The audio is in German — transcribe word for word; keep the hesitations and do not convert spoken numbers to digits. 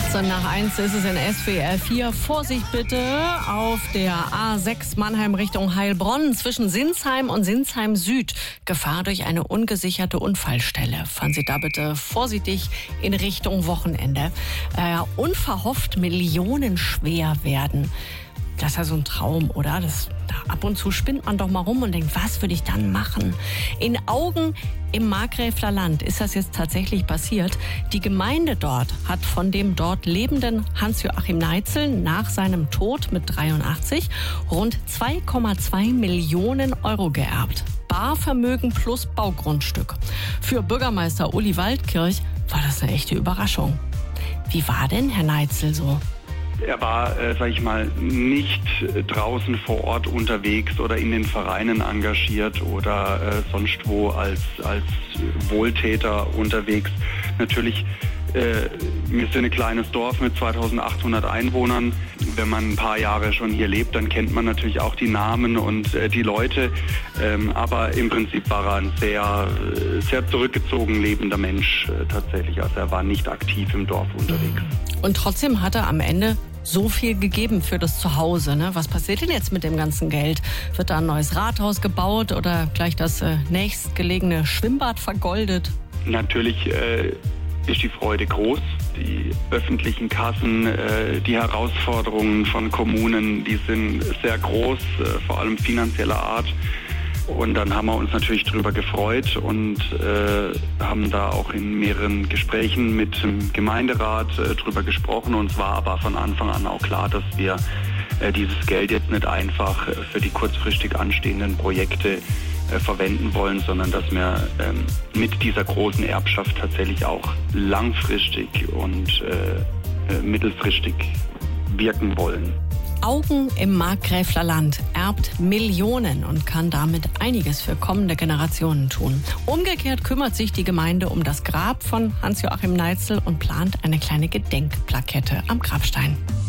achtzehn nach eins ist es in S W R vier. Vorsicht bitte auf der A sechs Mannheim Richtung Heilbronn zwischen Sinsheim und Sinsheim Süd. Gefahr durch eine ungesicherte Unfallstelle. Fahren Sie da bitte vorsichtig in Richtung Wochenende. Äh, unverhofft millionenschwer werden. Das ist ja so ein Traum, oder? Das, da ab und zu spinnt man doch mal rum und denkt, was würde ich dann machen? In Augen im Markgräfler Land ist das jetzt tatsächlich passiert. Die Gemeinde dort hat von dem dort lebenden Hans-Joachim Neitzel nach seinem Tod mit dreiundachtzig rund zwei Komma zwei Millionen Euro geerbt. Barvermögen plus Baugrundstück. Für Bürgermeister Uli Waldkirch war das eine echte Überraschung. Wie war denn Herr Neitzel so? Er war, äh, sag ich mal, nicht draußen vor Ort unterwegs oder in den Vereinen engagiert oder äh, sonst wo als, als Wohltäter unterwegs. Natürlich, äh, wir sind ein kleines Dorf mit zweitausendachthundert Einwohnern. Wenn man ein paar Jahre schon hier lebt, dann kennt man natürlich auch die Namen und äh, die Leute. Ähm, aber im Prinzip war er ein sehr, sehr zurückgezogen lebender Mensch äh, tatsächlich. Also er war nicht aktiv im Dorf unterwegs. Und trotzdem hat er am Ende so viel gegeben für das Zuhause. Ne? Was passiert denn jetzt mit dem ganzen Geld? Wird da ein neues Rathaus gebaut oder gleich das äh, nächstgelegene Schwimmbad vergoldet? Natürlich äh, ist die Freude groß. Die öffentlichen Kassen, äh, die Herausforderungen von Kommunen, die sind sehr groß, äh, vor allem finanzieller Art. Und dann haben wir uns natürlich darüber gefreut und äh, haben da auch in mehreren Gesprächen mit dem Gemeinderat äh, drüber gesprochen. Uns war aber von Anfang an auch klar, dass wir äh, dieses Geld jetzt nicht einfach äh, für die kurzfristig anstehenden Projekte äh, verwenden wollen, sondern dass wir ähm, mit dieser großen Erbschaft tatsächlich auch langfristig und äh, äh, mittelfristig wirken wollen. Augen im Markgräfler Land erbt Millionen und kann damit einiges für kommende Generationen tun. Umgekehrt kümmert sich die Gemeinde um das Grab von Hans-Joachim Neitzel und plant eine kleine Gedenkplakette am Grabstein.